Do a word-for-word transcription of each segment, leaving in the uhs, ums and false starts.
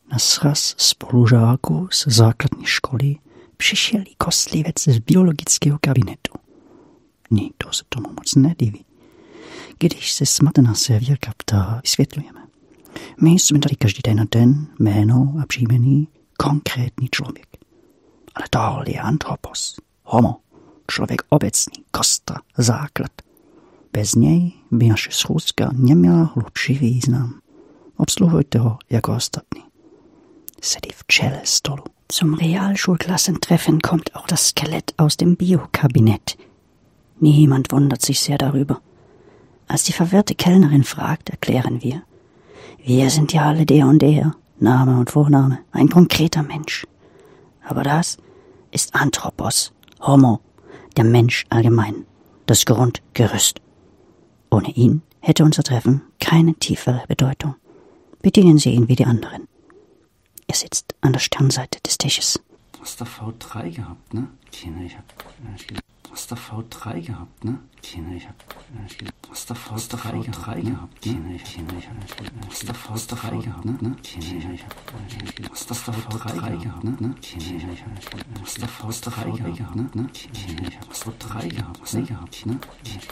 Na sraz spolužáků z základní školy přišel i kostlivec z biologického kabinetu. Nikdo se tomu moc nediví. Když se smatná servírka ptá, vysvětlujeme. My jsme tady každý den na den, jméno a příjmení, konkrétní člověk. Ale tohle je antropos, homo, člověk obecný, kostra, základ. Bez něj by naše schůzka neměla hlubší význam. Obsluhujte ho jako ostatní. Sedí v čele stolu. Zum Realschulklassentreffen kommt auch das Skelett aus dem Biokabinett. Niemand wundert sich sehr darüber. Als die verwirrte Kellnerin fragt, erklären wir. Wir sind ja alle der und der, Name und Vorname, ein konkreter Mensch. Aber das ist Anthropos, Homo, der Mensch allgemein, das Grundgerüst. Ohne ihn hätte unser Treffen keine tiefere Bedeutung. Bedienen Sie ihn wie die anderen. Er sitzt an der Sternseite des Tisches. Hast du V drei gehabt, ne? Tina, ich hab... Hast du V drei gehabt, ne? Tina, ich hab... Hast du V drei gehabt, Tina, ich hab... Hast du V drei gehabt, ne? Tina, ich hab... Hast du V drei gehabt, ne? Tina, ich hab... Hast du V drei gehabt, ne? Tina, ich hab... Hast du drei gehabt, ne? Gehabt, ne?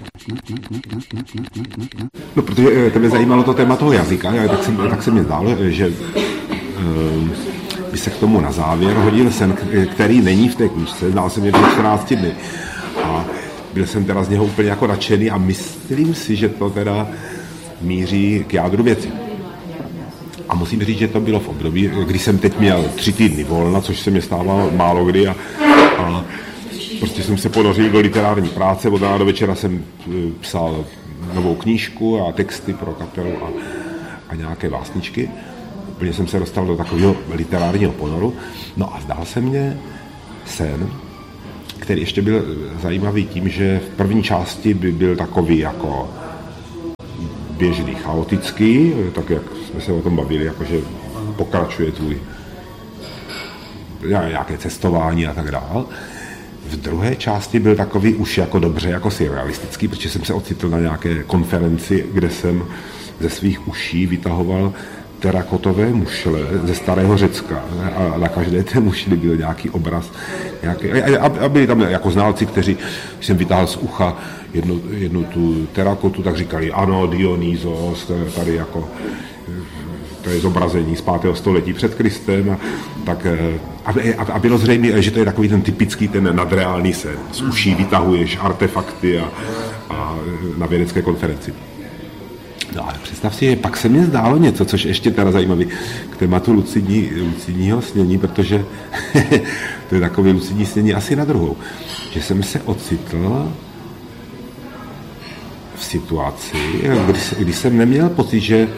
No, protože tebe zajímalo to téma toho jazyka, tak se, tak se mi zdálo, že by se k tomu na závěr hodil sen, který není v té knížce, znal jsem je před čtrnácti dny. A byl jsem teda z něho úplně jako nadšený a myslím si, že to teda míří k jádru věci. A musím říct, že to bylo v období, kdy jsem teď měl tři týdny volna, což se mi stávalo málo kdy a, a prostě jsem se ponořil do literární práce, od rána do večera jsem psal novou knížku a texty pro kapelu a, a nějaké básničky. Úplně jsem se dostal do takového literárního ponoru. No a zdál se mně sen, který ještě byl zajímavý tím, že v první části by byl takový jako běžný, chaotický, tak jak jsme se o tom bavili, jakože pokračuje tvůj nějaké cestování a tak dál. V druhé části byl takový už jako dobře, jako surrealistický, protože jsem se ocitl na nějaké konferenci, kde jsem ze svých uší vytahoval terakotové mušle ze starého Řecka a na každé té mušli byl nějaký obraz. Nějaký, a byli tam jako znalci, kteří, když jsem vytáhl z ucha jednu, jednu tu terakotu, tak říkali, ano, Dionýzos, tady jako to je zobrazení z pátého století před Kristem. A, tak, a, a bylo zřejmé, že to je takový ten typický, ten nadreálný sen. Z uší vytahuješ artefakty a, a na vědecké konferenci. No ale představ si, že pak se mně zdálo něco, což ještě teda zajímavé k tématu lucidní, lucidního snění, protože to je takové lucidní snění asi na druhou. Že jsem se ocitl v situaci, kdy, kdy jsem neměl pocit, že,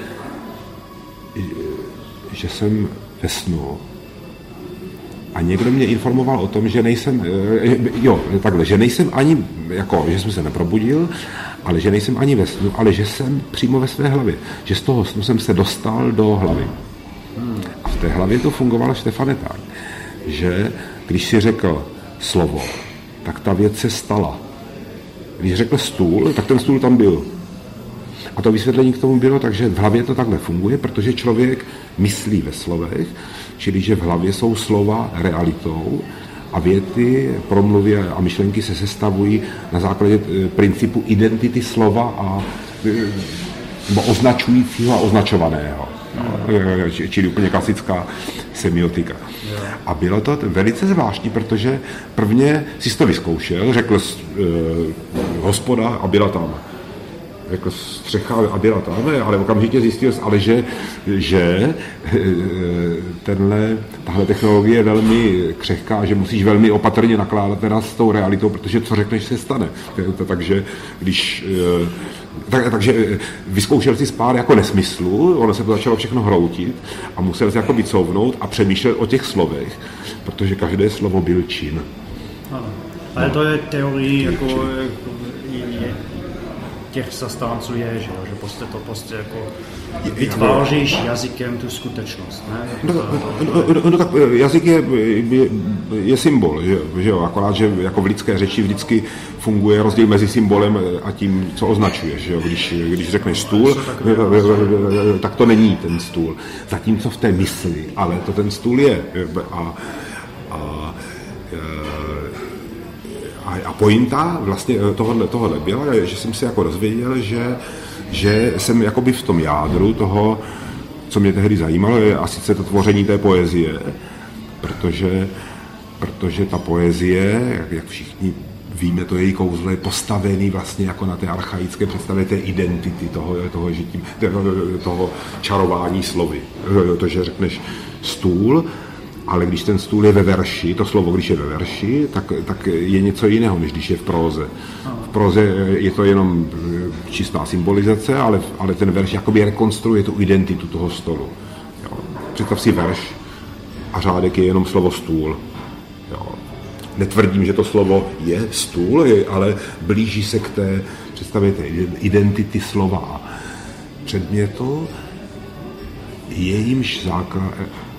že jsem ve snu. A někdo mě informoval o tom, že nejsem, jo, takhle, že nejsem ani, jako, že jsem se neprobudil, ale že nejsem ani ve snu, ale že jsem přímo ve své hlavě. Že z toho snu jsem se dostal do hlavy. A v té hlavě to fungovalo, Štefane, tak, že když si řekl slovo, tak ta věc se stala. Když řekl stůl, tak ten stůl tam byl. A to vysvětlení k tomu bylo, takže v hlavě to takhle funguje, protože člověk myslí ve slovech, čili že v hlavě jsou slova realitou a věty, promluvy a myšlenky se sestavují na základě principu identity slova a nebo označujícího a označovaného. Čili úplně klasická semiotika. A bylo to velice zvláštní, protože prvně si to vyzkoušel, řekl uh, hospoda a byla tam. Řekl střecha a byla tam, ale okamžitě zjistil, ale že, že tenhle, tahle technologie je velmi křehká, že musíš velmi opatrně nakládat teda s tou realitou, protože co řekneš, se stane. Takže když tak, takže vyzkoušel si spát jako nesmyslu, ono se to začalo všechno hroutit a musel se jako vycouvnout a přemýšlet o těch slovech, protože každé slovo byl čin. Ano. Ale no. To je teorie jako, jako je, těch zastánců je, že, že prostě to prostě jako vytváříš jazykem tu skutečnost, ne? No, no, no, no tak jazyk je, je, je symbol, že, že jo, akorát, že jako v lidské řeči vždycky funguje rozdíl mezi symbolem a tím, co označuješ, že jo, když, když řekneš stůl, tak to není ten stůl, zatímco v té mysli, ale to ten stůl je a, a A pointa vlastně tohohle, tohohle byla, že jsem si jako dozvěděl, že, že jsem jakoby v tom jádru toho, co mě tehdy zajímalo, je a sice to tvoření té poezie, protože, protože ta poezie, jak, jak všichni víme, to její kouzlo je postavený vlastně jako na té archaické představě té identity, toho, toho, žitím, toho čarování slovy. To, že řekneš stůl, ale když ten stůl je ve verši, to slovo, když je ve verši, tak, tak je něco jiného, než když je v próze. V próze je to jenom čistá symbolizace, ale, ale ten verš jakoby rekonstruuje tu identitu toho stolu. Jo. Představ si verš a řádek je jenom slovo stůl. Jo. Netvrdím, že to slovo je stůl, ale blíží se k té představě té identity slova a předmětu, jejímž základ,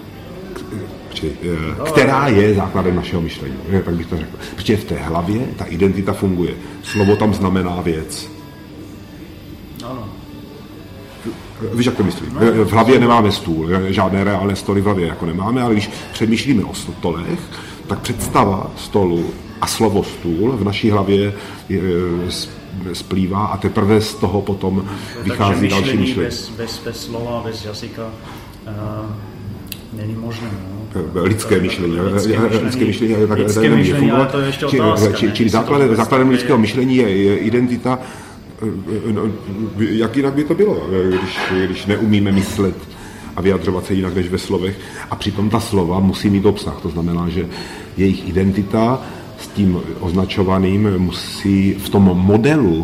která je základem našeho myšlení, tak bych to řekl. Protože v té hlavě ta identita funguje. Slovo tam znamená věc. Ano. Víš, jak to myslím? V hlavě nemáme stůl, žádné reálné stoly v hlavě jako nemáme, ale když přemýšlíme o stolech, tak představa stolu a slovo stůl v naší hlavě splývá a teprve z toho potom vychází další myšlení. Bez, bez, bez slova, bez jazyka uh, není možné. No. Lidské myšlení. Lidské myšlení, lidské myšlení, tak, lidské myšlení ale to je ještě otázka. Čili, čili základem, základem lidského myšlení je, je identita, no, jak jinak by to bylo, když, když neumíme myslet a vyjadřovat se jinak než ve slovech. A přitom ta slova musí mít obsah. To znamená, že jejich identita s tím označovaným musí v tom modelu,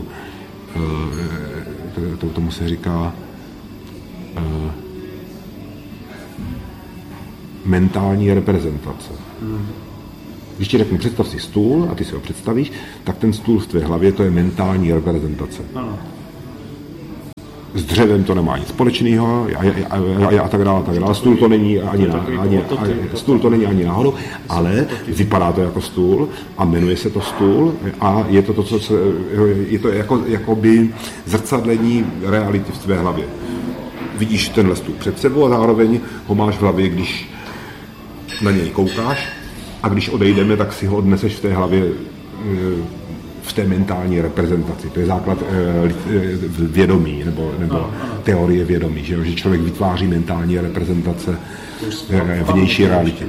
to, tomu se říká mentální reprezentace. Hmm. Když ti řeknu, představ si stůl a ty si ho představíš, tak ten stůl v tvé hlavě to je mentální reprezentace. Ano. S dřevem to nemá nic společného a, a, a, a tak dále, tak dále. Stůl to není ani, na, ani, ani, stůl to není ani náhodou, ale vypadá to jako stůl a jmenuje se to stůl a je to to, co se, je to jako, jakoby zrcadlení reality v tvé hlavě. Vidíš tenhle stůl před sebou a zároveň ho máš v hlavě, když na něj koukáš a když odejdeme, tak si ho odneseš v té hlavě v té mentální reprezentaci. To je základ vědomí nebo, nebo teorie vědomí, že, že člověk vytváří mentální reprezentace vnější reality.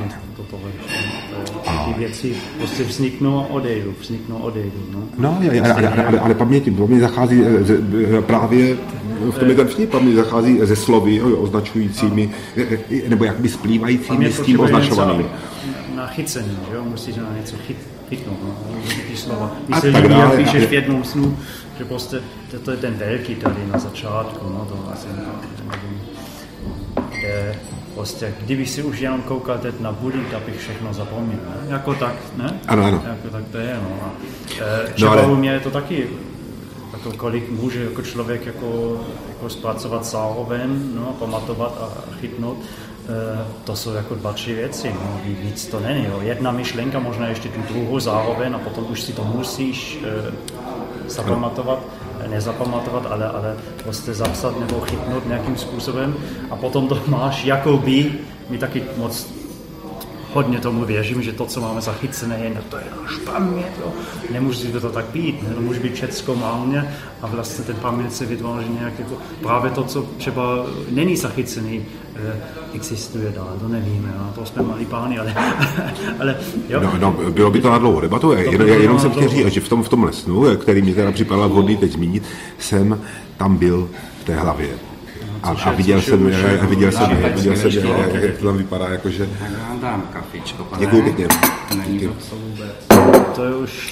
Ty věci prostě vzniknou a odejdou, vzniknou a odejdou. No, no ale, ale, ale paměť, paměť zachází právě, v tom je ten vtip, paměť zachází ze slovy označujícími, nebo jakby splývajícími s tím označovaným. Nachycení, že jo, musíš na něco chyt, chytnout, no, ty slova. Když se líbí, jak píšeš v jednom snu, že prostě to, to je ten velký tady na začátku, no, to asi nevím, kde prostě, kdybych si už jenom koukal teď na Buddhu, tak bych všechno zapomněl, ne? Jako tak, ne? Ano, ano. Jako tak to je, no. A třeba no, ale... u mě je to taky, jako kolik může jako člověk jako, jako zpracovat zároveň, no, pamatovat a chytnout. To jsou jako dva, tři věci, no, víc to není. Jo. Jedna myšlenka, možná ještě tu druhou zároveň a potom už si to musíš e, zapamatovat, nezapamatovat, ale, ale prostě zapsat nebo chytnout nějakým způsobem a potom to máš jakoby, my taky moc hodně tomu věřím, že to, co máme zachycené, je, no to je náš paměť, jo. Nemůže to tak být, ne? To může být všecko málně a vlastně ten paměť se vytváří nějak jako právě to, co třeba není zachycený, eh, existuje dál, to nevíme, no? To jsme malí páni, ale, ale jo. No, no, bylo by to na dlouhou debatu, já jenom, jenom jsem chtěl říct, že v tom, v tomhle snu, který mě teda připadal vhodný teď zmínit, jsem tam byl v té hlavě. A, a viděl jsem, a viděl jsem, viděl jsem, jak to tam vypadá, jakože... Tak vám dám kafičko, pane. Děkuji pěkně. Není to co vůbec. To je už...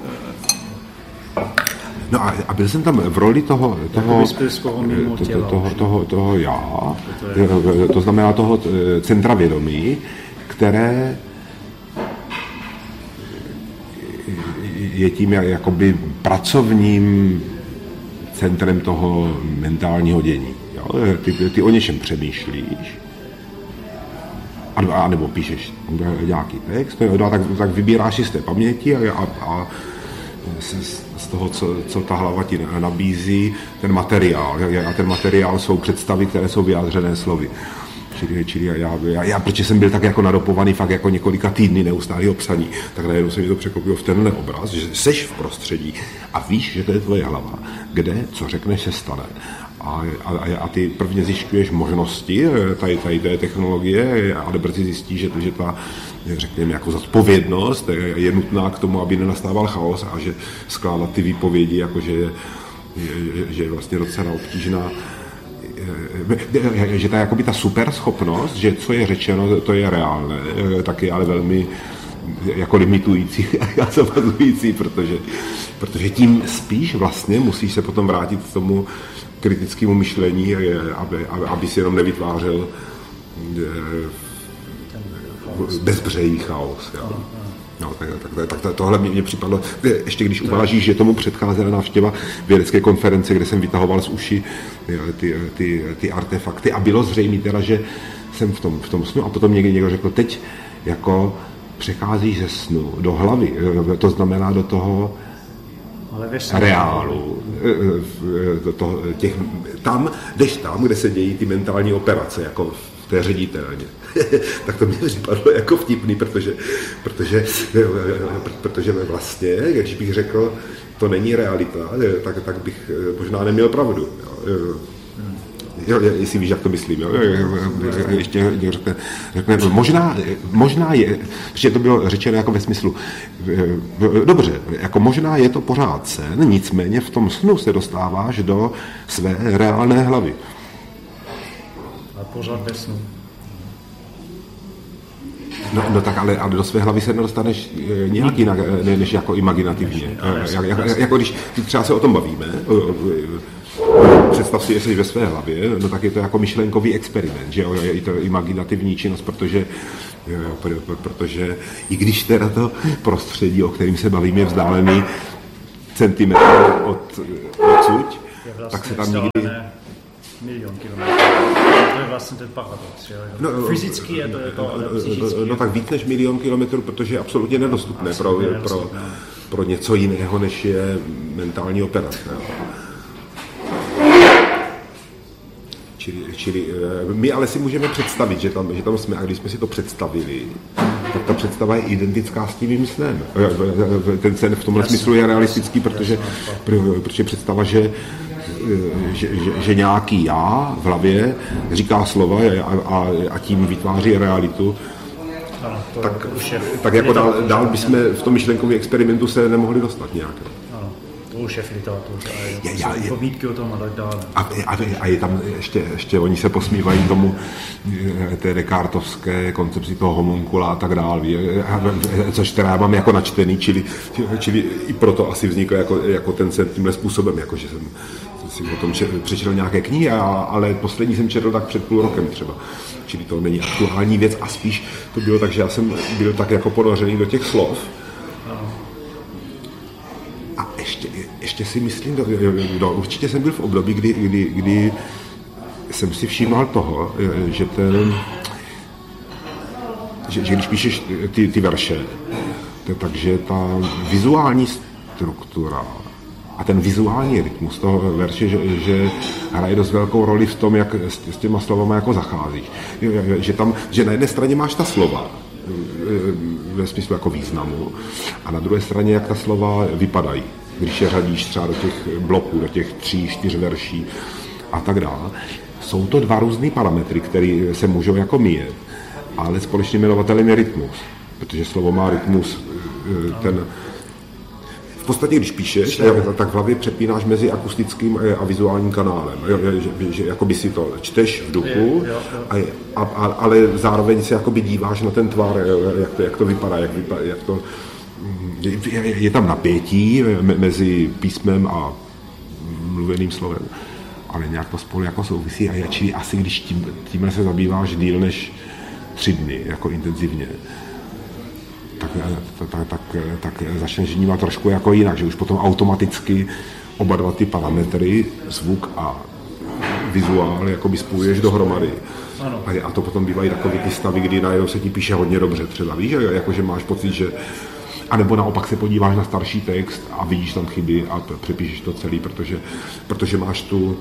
No a, a byl jsem tam v roli toho, toho, toho, toho, toho, toho já, to znamená toho centra vědomí, které je tím jakoby pracovním centrem toho mentálního dění. Jo? Ty, ty o něčem přemýšlíš, a nebo píšeš nějaký text, no, tak, tak vybíráš si z té paměti a, a, a z, z toho, co, co ta hlava ti nabízí, ten materiál. A ten materiál jsou představy, které jsou vyjádřené slovy. Čili, čili já, já, já, protože jsem byl tak jako nadopovaný fakt jako několika týdny neustálého psaní, tak najednou se mi to překopilo v tenhle obraz, že seš v prostředí a víš, že to je tvoje hlava, kde, co řekneš, se stane. A, a, a ty prvně zjišťuješ možnosti tady, tady té technologie, ale brzy zjistíš, že, že ta, řekněme, jako zodpovědnost je nutná k tomu, aby nenastával chaos a že skládat ty výpovědi, jakože je, že, že je vlastně docela obtížná. Že ta, jakoby ta super schopnost, že co je řečeno, to je reálné, tak je ale velmi jako limitující a zavazující, protože, protože tím spíš vlastně musíš se potom vrátit k tomu kritickému myšlení, aby, aby, aby si jenom nevytvářel bezbřehý chaos. Jo. No, tak, tak, tak, tak tohle mě připadlo, ještě když uvážíš, že tomu předcházela návštěva vědecké konference, kde jsem vytahoval z uši ty, ty, ty artefakty a bylo zřejmé teda, že jsem v tom, v tom snu a potom někdy někdo řekl, teď jako přecházíš ze snu do hlavy, to znamená do toho reálu, do toho, těch, tam, jdeš tam, kde se dějí ty mentální operace, jako v té ředitelně. Tak to mi připadlo jako vtipný, protože, protože, protože vlastně, když bych řekl, to není realita, tak, tak bych možná neměl pravdu. Jo, jestli víš, jak to myslím. Jo? Ještě řekne, řekne, možná, možná je, protože to bylo řečeno jako ve smyslu, dobře, jako možná je to pořád sen, nicméně v tom snu se dostáváš do své reálné hlavy. A pořád ve snu. No, no tak ale, ale do své hlavy se nedostaneš nějak jinak, ne, než jako imaginativně. Jak, jak, jako když třeba se o tom bavíme, představ si, jestli jsi ve své hlavě, no tak je to jako myšlenkový experiment, že jo, je to imaginativní činnost, protože, jo, protože i když teda to prostředí, o kterým se bavíme, je vzdálený centimetr od odsud, vlastně tak se tam nikdy... Milion kilometrů. To je vlastně ten paradox. No, fyzicky je to, je to, ale psychicky. No tak víc než milion kilometrů, protože je absolutně nedostupné pro, pro, pro něco jiného, než je mentální operace. Čili, čili my ale si můžeme představit, že tam, že tam jsme, a když jsme si to představili, tak ta představa je identická s tím snem. Ten sen v tomhle jasný, smyslu je realistický, protože, protože představa, že Že, že, že nějaký já v hlavě říká slova a, a, a tím vytváří realitu, ano, to tak, je, tak jako dál, dál bychom v tom myšlenkovém experimentu se nemohli dostat nějak. Ano, to už je v literatuře a je povídky o tom a tak dále. A, a, a je tam ještě, ještě, oni se posmívají tomu té descartovské koncepci toho homunkula a tak dále, což teda já mám jako načtený, čili, čili i proto asi vznikl jako, jako ten sen tímhle způsobem, jako že jsem si o tom přečetl nějaké knihy, ale poslední jsem četl tak před půl rokem třeba. Čili to není aktuální věc a spíš to bylo tak, že já jsem byl tak jako ponořený do těch slov. A ještě, ještě si myslím, no, určitě jsem byl v období, kdy, kdy, kdy jsem si všímal toho, že ten, že, že když píšeš ty, ty verše, takže ta vizuální struktura a ten vizuální rytmus toho verše, že, že hraje dost velkou roli v tom, jak s, s těma slovama jako zacházíš. Že, tam, že na jedné straně máš ta slova, ve smyslu jako významu, a na druhé straně, jak ta slova vypadají, když je řadíš třeba do těch bloků, do těch tří, čtyř verší a tak dále. Jsou to dva různý parametry, které se můžou jako míjet, ale společným jmenovatelem je rytmus, protože slovo má rytmus, ten v podstatě, když píšeš, tak v hlavě přepínáš mezi akustickým a vizuálním kanálem. Že, že jakoby si to čteš v duchu, a, a, a, ale zároveň si jakoby díváš na ten tvar, jak to, jak to vypadá, jak, vypadá, jak to... Je, je tam napětí mezi písmem a mluveným slovem, ale nějak to spolu jako souvisí. A čili asi, když tím, tímhle se zabýváš díl než tři dny, jako intenzivně, tak, tak, tak, tak začneš vnímat trošku jako jinak, že už potom automaticky oba dva ty parametry, zvuk a vizuál, jakoby spojuješ dohromady. Ano. A, a to potom bývají takový ty stavy, kdy najednou se ti píše hodně dobře třeba, víš, jakože máš pocit, že a nebo naopak se podíváš na starší text a vidíš tam chyby a přepíšeš to celý, protože, protože máš tu,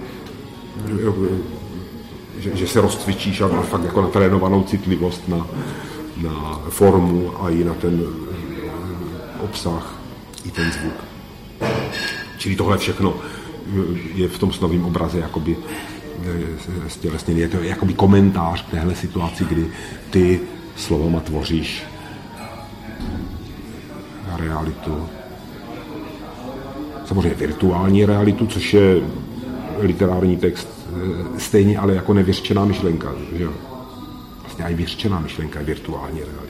že, že se rozcvičíš a máš fakt jako natrénovanou citlivost na, na formu a i na ten obsah, i ten zvuk. Čili tohle všechno je v tom snovém obraze jakoby stělesněný. Je to jakoby komentář k téhle situaci, kdy ty slovama tvoříš realitu. Samozřejmě virtuální realitu, což je literární text stejně, ale jako nevyřčená myšlenka. Že? Vlastně i vyřčená myšlenka je virtuální realita.